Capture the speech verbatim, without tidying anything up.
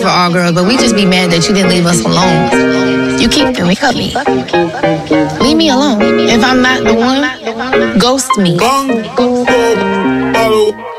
for all girls, but we just be mad that you didn't leave us alone. You keep me, cut me. Leave me alone. If I'm not the one, ghost me. Bang, go, follow.